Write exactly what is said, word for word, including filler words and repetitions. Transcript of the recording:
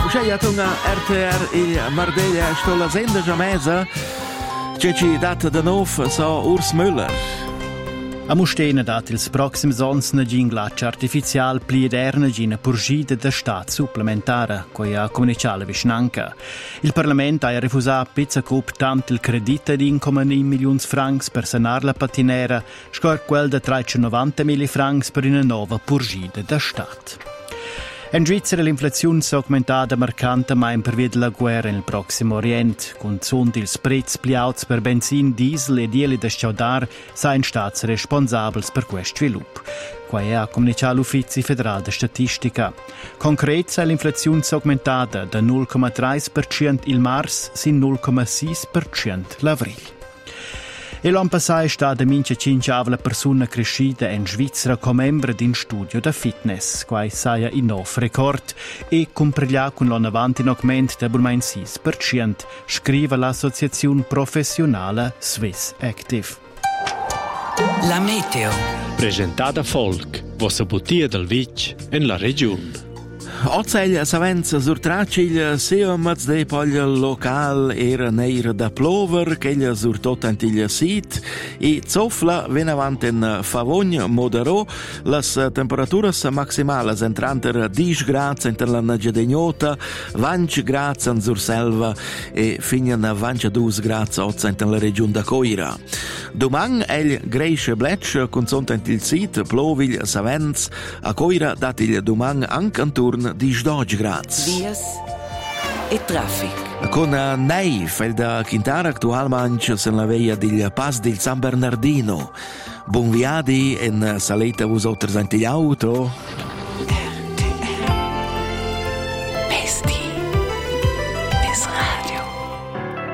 Uscei atunga R T R e Mardeglia sto la senda giamesa. C'è ci data da nov so Urs Müller. A Mustena dat ils proxims ons na gin glaccia artificial pliederna gina purgida da stat supplementara, coi a comunicale visnanca. Il Parlament ha refusato pizza cup tant il credito di uno virgola nove milioni francs per sanar la patinera, scor quel da trecentonovanta mila francs per una nuova purgida da stat. In Svizzera l'inflazione è aumentata marcantemente per via della guerra nel Prossimo Oriente, con sondi ils prezzi pliauts per benzin, diesel e dieli da scaudar sain stats responsabili per questo sviluppo. Qua è a comunicare l'Uffizio Federale di Statistica. Concret è l'inflazione aumentata da zero virgola tre per cento il marzo sin zero virgola sei per cento l'avril. E l'anno passato è stata mince cinque persona crescita in Svizzera come membro di un studio da fitness, qua saia in nuovo record e compreglia con l'anno avanti in aumento da ormai sei per cento, scrive l'associazione professionale Swiss Active. La meteo. Presentata Folk, vostra bottiglia del Vic in la regione. Ozeglia s'avenza sur traciglia sia mezz de poglia local era neira da plover che gli sur tot antiglia sit e zofla ven avant in favogna modero las temperaturas maximales entranter dieci gradi inter la nagedegnota, venti gradi in sur selva e finian ventidue gradi oz inter la regione da Coira. Domang el greische bletsch consont il sit plovigl s'avenz a Coira dat il domang anche intorno di dodici gradi. Vias e traffic. Con nei fel da Quintara actualmente se la veia del Pass del San Bernardino. Buon viadi in saletta vosotros anti auto.